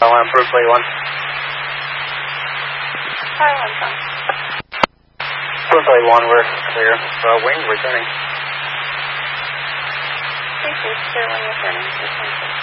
I'm Brooklyn 1. Hi, I'm Tom. Brooklyn 1, we're clear. Wing returning. Thank you. Clear when returning.